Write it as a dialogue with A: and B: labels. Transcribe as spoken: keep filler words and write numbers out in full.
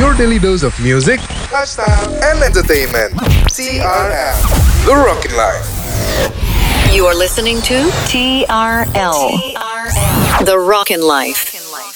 A: your daily dose of music, lifestyle, and entertainment. T R L, The Rockin' Life.
B: You are listening to T R L, The Rockin' Life.